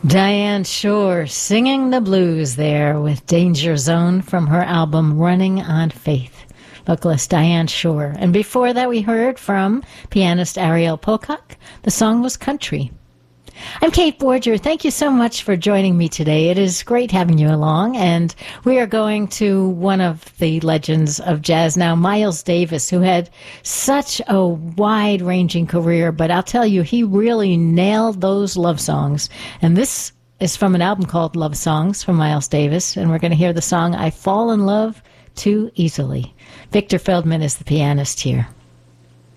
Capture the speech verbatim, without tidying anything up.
Diane Shore singing the blues there with Danger Zone from her album Running on Faith. Vocalist Diane Shore. And before that we heard from pianist Ariel Pocock. The song was Country. I'm Kate Borger. Thank you so much for joining me today. It is great having you along, and we are going to one of the legends of jazz now, Miles Davis, who had such a wide-ranging career, but I'll tell you, he really nailed those love songs. And this is from an album called Love Songs from Miles Davis, and we're going to hear the song I Fall in Love Too Easily. Victor Feldman is the pianist here.